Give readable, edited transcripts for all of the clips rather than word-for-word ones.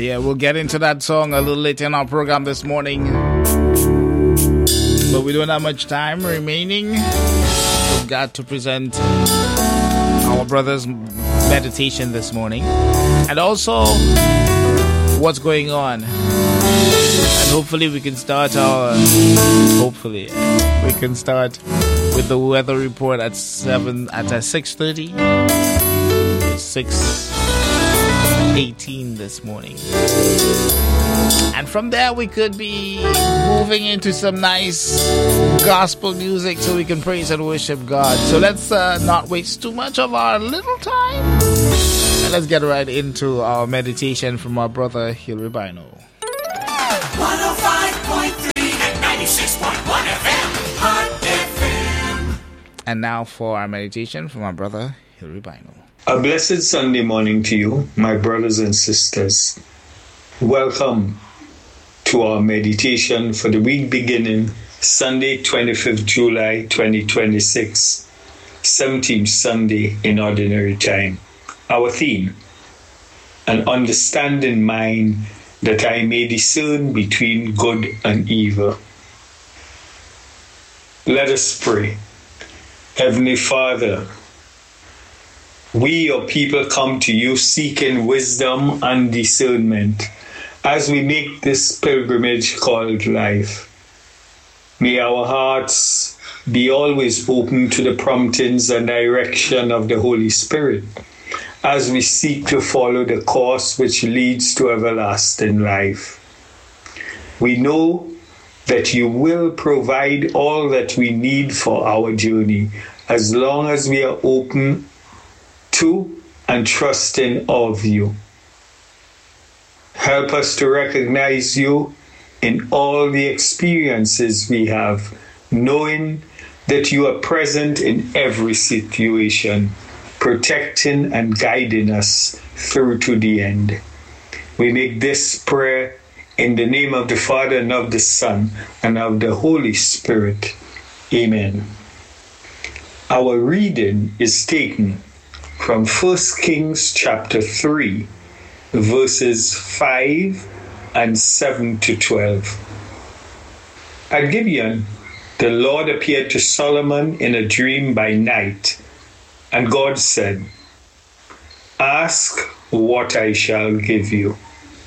Yeah, we'll get into that song a little later in our program this morning. But we don't have much time remaining. We've got to present our brother's meditation this morning. And also, what's going on. And hopefully we can start with the weather report at 6:30. 6:18 this morning. And from there we could be moving into some nice gospel music so we can praise and worship God. So let's not waste too much of our little time. And let's get right into our meditation from our brother Hilary Bino. 105.3 and 96.1 FM, Hot FM. And now for our meditation from our brother Hilary Bino. A blessed Sunday morning to you, my brothers and sisters. Welcome to our meditation for the week beginning Sunday, 25th July 2026, 17th Sunday in Ordinary Time. Our theme, an understanding mind that I may discern between good and evil. Let us pray. Heavenly Father, we, your people, come to you seeking wisdom and discernment as we make this pilgrimage called life. May our hearts be always open to the promptings and direction of the Holy Spirit as we seek to follow the course which leads to everlasting life. We know that you will provide all that we need for our journey as long as we are open to and trusting of you. Help us to recognize you in all the experiences we have, knowing that you are present in every situation, protecting and guiding us through to the end. We make this prayer in the name of the Father and of the Son and of the Holy Spirit. Amen. Our reading is taken from 1 Kings chapter 3, verses 5 and 7 to 12. At Gibeon, the Lord appeared to Solomon in a dream by night, and God said, "Ask what I shall give you.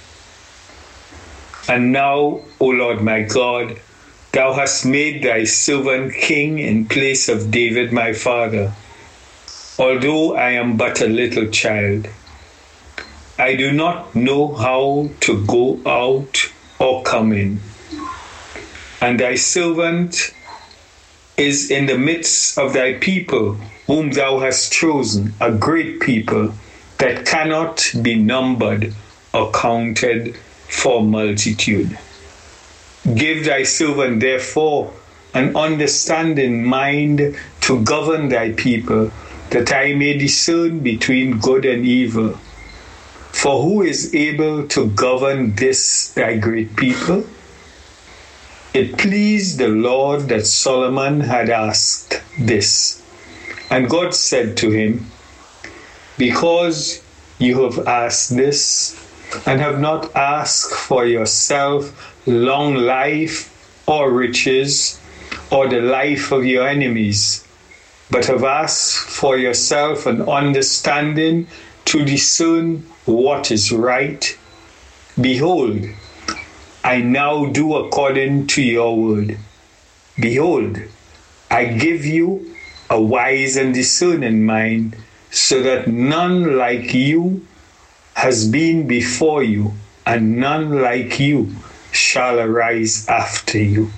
And now, O Lord my God, thou hast made thy servant king in place of David my father. Although I am but a little child, I do not know how to go out or come in. And thy servant is in the midst of thy people, whom thou hast chosen, a great people that cannot be numbered or counted for multitude. Give thy servant therefore an understanding mind to govern thy people, that I may discern between good and evil. For who is able to govern this thy great people?" It pleased the Lord that Solomon had asked this. And God said to him, "Because you have asked this, and have not asked for yourself long life or riches, or the life of your enemies, but have asked for yourself an understanding to discern what is right, behold, I now do according to your word. Behold, I give you a wise and discerning mind, so that none like you has been before you, and none like you shall arise after you."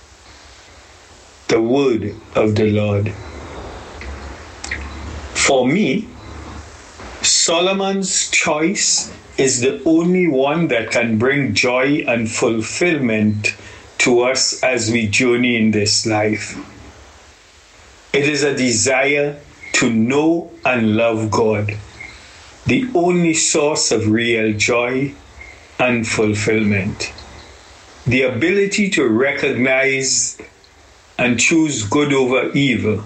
The word of the Lord. For me, Solomon's choice is the only one that can bring joy and fulfillment to us as we journey in this life. It is a desire to know and love God, the only source of real joy and fulfillment. The ability to recognize and choose good over evil,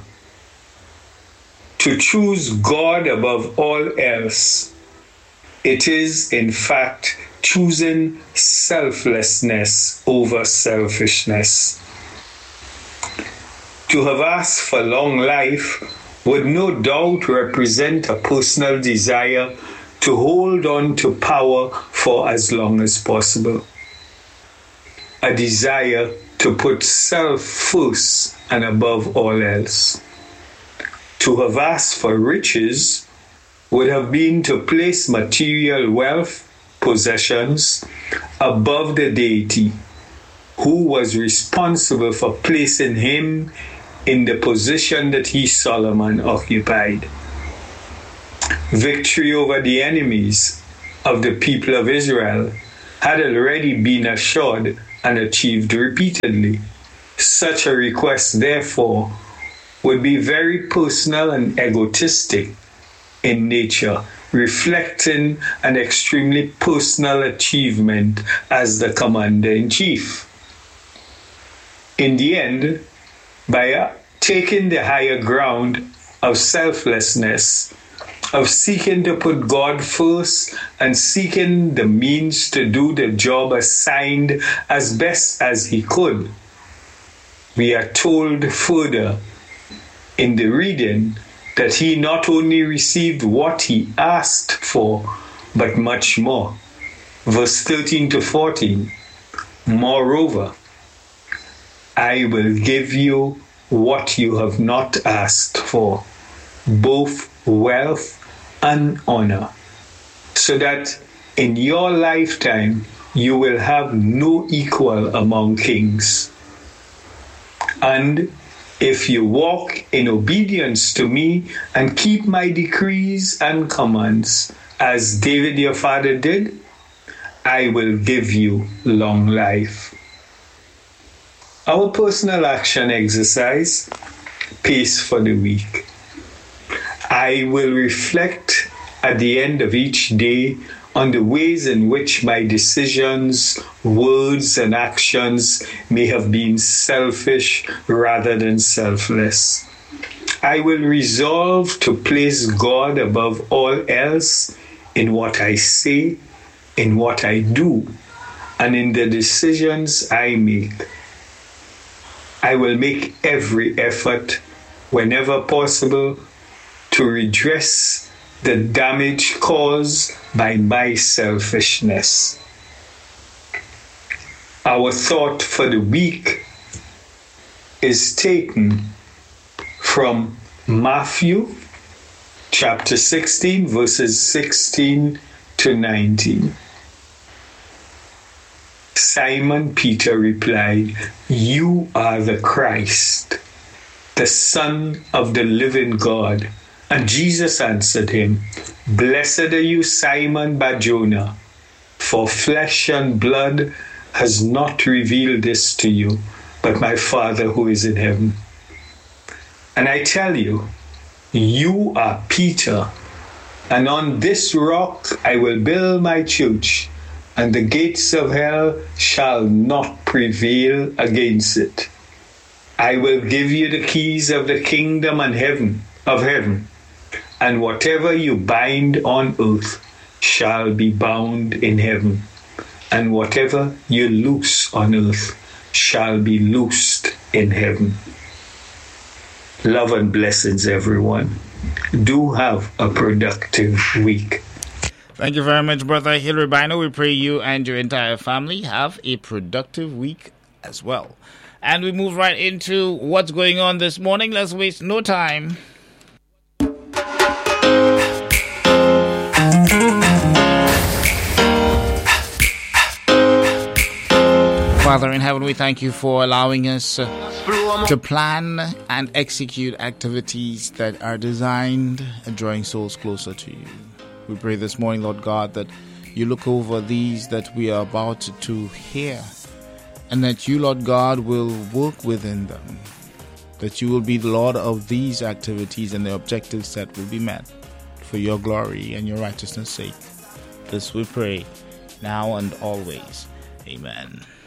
to choose God above all else. It is, in fact, choosing selflessness over selfishness. To have asked for long life would no doubt represent a personal desire to hold on to power for as long as possible. A desire to put self first and above all else. To have asked for riches would have been to place material wealth, possessions, above the deity, who was responsible for placing him in the position that he, Solomon, occupied. Victory over the enemies of the people of Israel had already been assured and achieved repeatedly. Such a request, therefore, would be very personal and egotistic in nature, reflecting an extremely personal achievement as the commander-in-chief. In the end, by taking the higher ground of selflessness, of seeking to put God first and seeking the means to do the job assigned as best as he could, we are told further in the reading that he not only received what he asked for, but much more. Verse 13 to 14, moreover, I will give you what you have not asked for, both wealth and honor, so that in your lifetime you will have no equal among kings. And if you walk in obedience to me and keep my decrees and commands, as David your father did, I will give you long life. Our personal action exercise, pace for the week. I will reflect at the end of each day on the ways in which my decisions, words, and actions may have been selfish rather than selfless. I will resolve to place God above all else in what I say, in what I do, and in the decisions I make. I will make every effort, whenever possible, to redress the damage caused by my selfishness. Our thought for the week is taken from Matthew chapter 16, verses 16 to 19. Simon Peter replied, "You are the Christ, the Son of the living God." And Jesus answered him, "Blessed are you, Simon Bar-Jonah, for flesh and blood has not revealed this to you, but my Father who is in heaven. And I tell you, you are Peter, and on this rock I will build my church, and the gates of hell shall not prevail against it. I will give you the keys of the kingdom and heaven. And whatever you bind on earth shall be bound in heaven, and whatever you loose on earth shall be loosed in heaven." Love and blessings, everyone. Do have a productive week. Thank you very much, Brother Hilary Bino. We pray you and your entire family have a productive week as well. And we move right into what's going on this morning. Let's waste no time. Father in heaven, we thank you for allowing us to plan and execute activities that are designed at drawing souls closer to you. We pray this morning, Lord God, that you look over these that we are about to hear, and that you, Lord God, will work within them, that you will be the Lord of these activities and the objectives that will be met for your glory and your righteousness' sake. This we pray now and always. Amen.